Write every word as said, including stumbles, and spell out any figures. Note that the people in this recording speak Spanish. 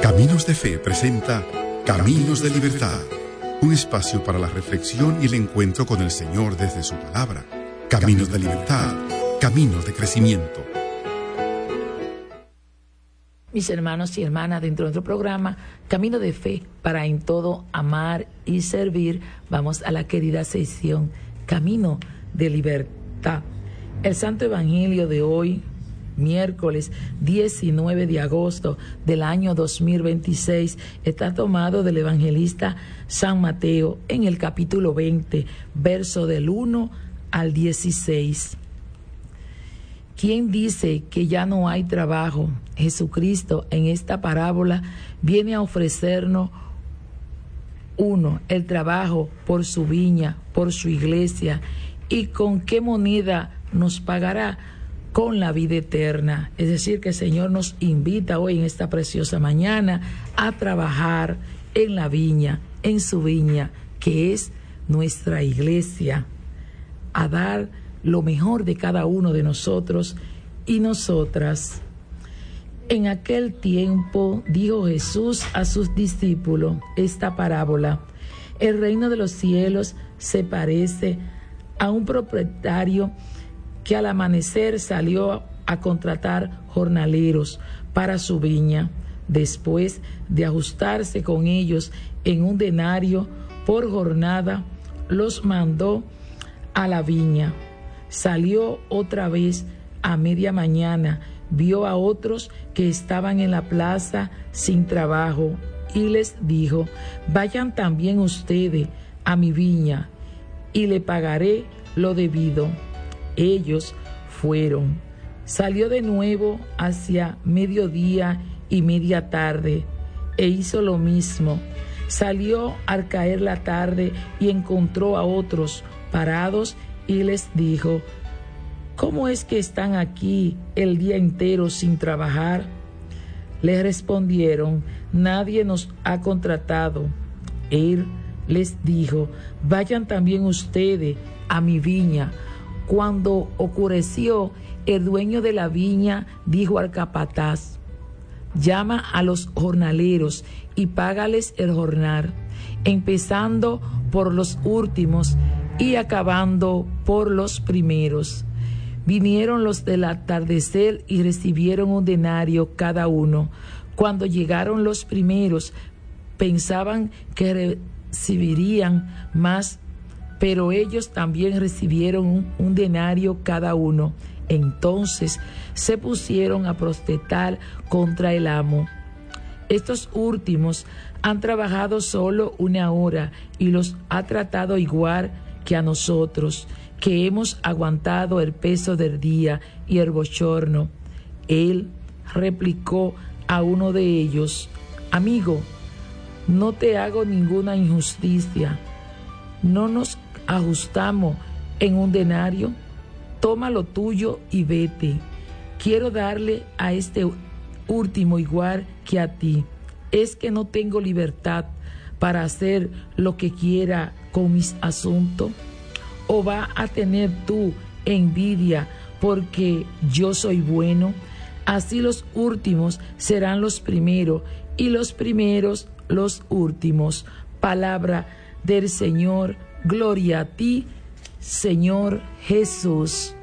Caminos de Fe presenta Caminos de Libertad, un espacio para la reflexión y el encuentro con el Señor desde su palabra. Caminos de Libertad, caminos de crecimiento. Mis hermanos y hermanas, dentro de nuestro programa Camino de Fe para en todo amar y servir, vamos a la querida sección Camino de Libertad. El Santo Evangelio de hoy, miércoles diecinueve de agosto del año dos mil veintiséis, está tomado del evangelista San Mateo en el capítulo veinte, verso del uno al dieciséis. ¿Quién dice que ya no hay trabajo? Jesucristo en esta parábola viene a ofrecernos uno, el trabajo por su viña, por su iglesia, y con qué moneda nos pagará. Con la vida eterna. Es decir, que el Señor nos invita hoy en esta preciosa mañana a trabajar en la viña, en su viña, que es nuestra iglesia, a dar lo mejor de cada uno de nosotros y nosotras. En aquel tiempo dijo Jesús a sus discípulos esta parábola: el reino de los cielos se parece a un propietario que al amanecer salió a contratar jornaleros para su viña. Después de ajustarse con ellos en un denario por jornada, los mandó a la viña. Salió otra vez a media mañana, vio a otros que estaban en la plaza sin trabajo y les dijo: vayan también ustedes a mi viña y le pagaré lo debido. Ellos fueron. Salió de nuevo hacia mediodía y media tarde e hizo lo mismo. Salió al caer la tarde y encontró a otros parados y les dijo: ¿cómo es que están aquí el día entero sin trabajar? Les respondieron: nadie nos ha contratado. Él les dijo: vayan también ustedes a mi viña. Cuando oscureció, el dueño de la viña dijo al capataz: llama a los jornaleros y págales el jornal, empezando por los últimos y acabando por los primeros. Vinieron los del atardecer y recibieron un denario cada uno. Cuando llegaron los primeros, pensaban que recibirían más, pero ellos también recibieron un, un denario cada uno. Entonces se pusieron a protestar contra el amo. Estos últimos han trabajado solo una hora y los ha tratado igual que a nosotros, que hemos aguantado el peso del día y el bochorno. Él replicó a uno de ellos: amigo, no te hago ninguna injusticia. ¿No nos ajustamos en un denario? Toma lo tuyo y vete. Quiero darle a este último igual que a ti. ¿Es que no tengo libertad para hacer lo que quiera con mis asuntos? ¿O va a tener tú envidia porque yo soy bueno? Así los últimos serán los primeros y los primeros los últimos. Palabra del Señor. Gloria a ti, Señor Jesús.